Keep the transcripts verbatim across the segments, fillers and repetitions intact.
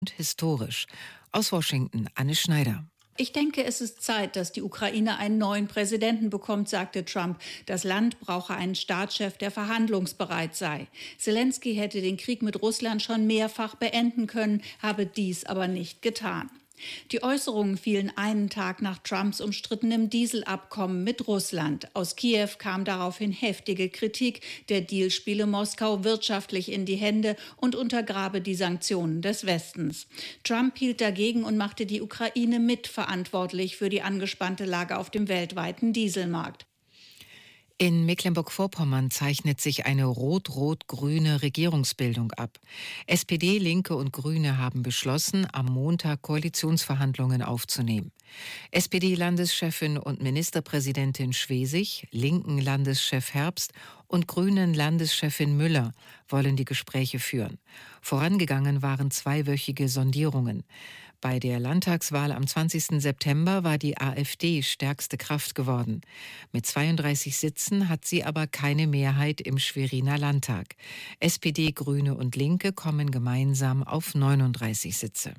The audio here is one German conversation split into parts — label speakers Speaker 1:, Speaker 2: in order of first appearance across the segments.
Speaker 1: Historisch. Aus Washington, Anne Schneider.
Speaker 2: Ich denke, es ist Zeit, dass die Ukraine einen neuen Präsidenten bekommt, sagte Trump. Das Land brauche einen Staatschef, der verhandlungsbereit sei. Zelensky hätte den Krieg mit Russland schon mehrfach beenden können, habe dies aber nicht getan. Die Äußerungen fielen einen Tag nach Trumps umstrittenem Dieselabkommen mit Russland. Aus Kiew kam daraufhin heftige Kritik. Der Deal spiele Moskau wirtschaftlich in die Hände und untergrabe die Sanktionen des Westens. Trump hielt dagegen und machte die Ukraine mitverantwortlich für die angespannte Lage auf dem weltweiten Dieselmarkt.
Speaker 1: In Mecklenburg-Vorpommern zeichnet sich eine rot-rot-grüne Regierungsbildung ab. S P D, Linke und Grüne haben beschlossen, am Montag Koalitionsverhandlungen aufzunehmen. S P D-Landeschefin und Ministerpräsidentin Schwesig, Linken-Landeschef Herbst und Grünen-Landeschefin Müller wollen die Gespräche führen. Vorangegangen waren zweiwöchige Sondierungen. Bei der Landtagswahl am zwanzigsten September war die AfD stärkste Kraft geworden. Mit zweiunddreißig Sitzen hat sie aber keine Mehrheit im Schweriner Landtag. S P D, Grüne und Linke kommen gemeinsam auf neununddreißig Sitze.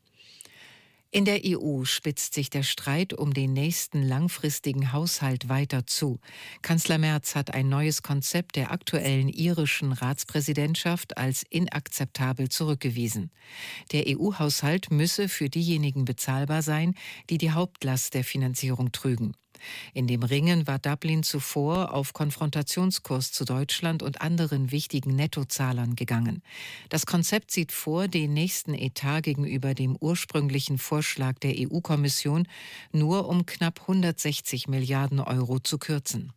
Speaker 1: In der E U spitzt sich der Streit um den nächsten langfristigen Haushalt weiter zu. Kanzler Merz hat ein neues Konzept der aktuellen irischen Ratspräsidentschaft als inakzeptabel zurückgewiesen. Der E U-Haushalt müsse für diejenigen bezahlbar sein, die die Hauptlast der Finanzierung trügen. In dem Ringen war Dublin zuvor auf Konfrontationskurs zu Deutschland und anderen wichtigen Nettozahlern gegangen. Das Konzept sieht vor, den nächsten Etat gegenüber dem ursprünglichen Vorschlag der E U-Kommission nur um knapp hundertsechzig Milliarden Euro zu kürzen.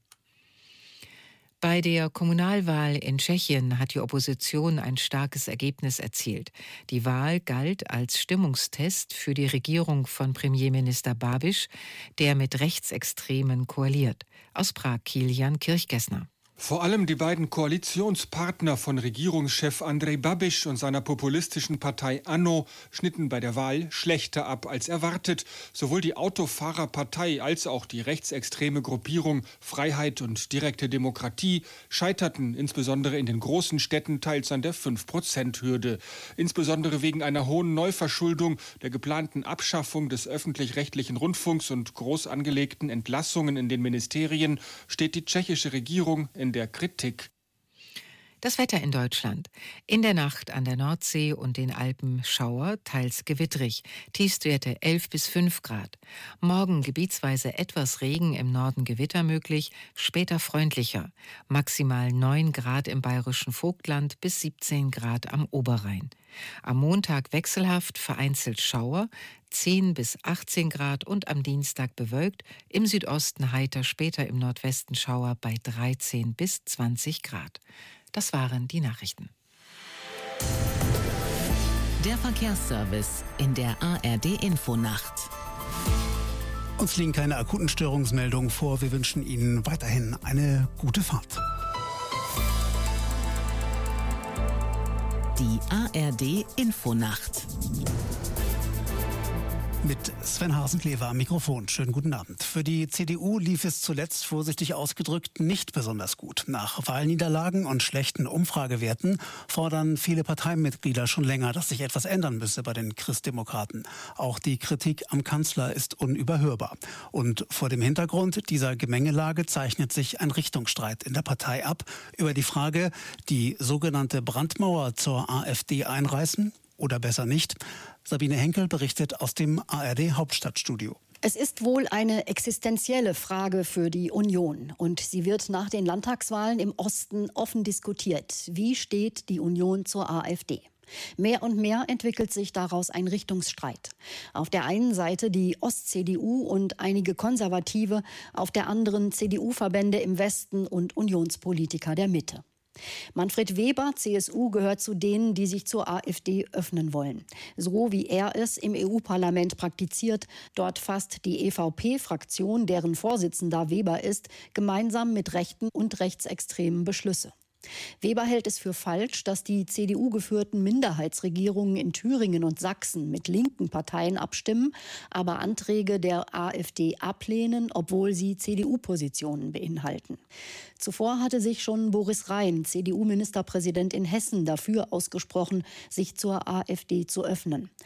Speaker 1: Bei der Kommunalwahl in Tschechien hat die Opposition ein starkes Ergebnis erzielt. Die Wahl galt als Stimmungstest für die Regierung von Premierminister Babiš, der mit Rechtsextremen koaliert. Aus Prag, Kilian Kirchgessner.
Speaker 3: Vor allem die beiden Koalitionspartner von Regierungschef Andrej Babiš und seiner populistischen Partei ANO schnitten bei der Wahl schlechter ab als erwartet. Sowohl die Autofahrerpartei als auch die rechtsextreme Gruppierung Freiheit und direkte Demokratie scheiterten insbesondere in den großen Städten teils an der fünf Prozent Hürde. Insbesondere wegen einer hohen Neuverschuldung, der geplanten Abschaffung des öffentlich-rechtlichen Rundfunks und groß angelegten Entlassungen in den Ministerien steht die tschechische Regierung in der Kritik.
Speaker 1: Das Wetter in Deutschland. In der Nacht an der Nordsee und den Alpen Schauer, teils gewittrig. Tiefstwerte elf bis fünf Grad. Morgen gebietsweise etwas Regen, im Norden Gewitter möglich, später freundlicher. Maximal neun Grad im bayerischen Vogtland bis siebzehn Grad am Oberrhein. Am Montag wechselhaft, vereinzelt Schauer, zehn bis achtzehn Grad und am Dienstag bewölkt, im Südosten heiter, später im Nordwesten Schauer bei dreizehn bis zwanzig Grad. Das waren die Nachrichten.
Speaker 4: Der Verkehrsservice in der A R D-Infonacht.
Speaker 5: Uns liegen keine akuten Störungsmeldungen vor. Wir wünschen Ihnen weiterhin eine gute Fahrt.
Speaker 4: Die A R D-Infonacht.
Speaker 5: Mit Sven Hasenklever am Mikrofon. Schönen guten Abend. Für die C D U lief es zuletzt, vorsichtig ausgedrückt, nicht besonders gut. Nach Wahlniederlagen und schlechten Umfragewerten fordern viele Parteimitglieder schon länger, dass sich etwas ändern müsse bei den Christdemokraten. Auch die Kritik am Kanzler ist unüberhörbar. Und vor dem Hintergrund dieser Gemengelage zeichnet sich ein Richtungsstreit in der Partei ab über die Frage, die sogenannte Brandmauer zur AfD einreißen oder besser nicht. Sabine Henkel berichtet aus dem A R D-Hauptstadtstudio.
Speaker 6: Es ist wohl eine existenzielle Frage für die Union und sie wird nach den Landtagswahlen im Osten offen diskutiert. Wie steht die Union zur AfD? Mehr und mehr entwickelt sich daraus ein Richtungsstreit. Auf der einen Seite die Ost-C D U und einige Konservative, auf der anderen C D U-Verbände im Westen und Unionspolitiker der Mitte. Manfred Weber, C S U, gehört zu denen, die sich zur AfD öffnen wollen. So wie er es im E U-Parlament praktiziert. Dort fasst die E V P-Fraktion, deren Vorsitzender Weber ist, gemeinsam mit Rechten und Rechtsextremen Beschlüsse. Weber hält es für falsch, dass die C D U-geführten Minderheitsregierungen in Thüringen und Sachsen mit linken Parteien abstimmen, aber Anträge der AfD ablehnen, obwohl sie C D U-Positionen beinhalten. Zuvor hatte sich schon Boris Rhein, C D U-Ministerpräsident in Hessen, dafür ausgesprochen, sich zur AfD zu öffnen.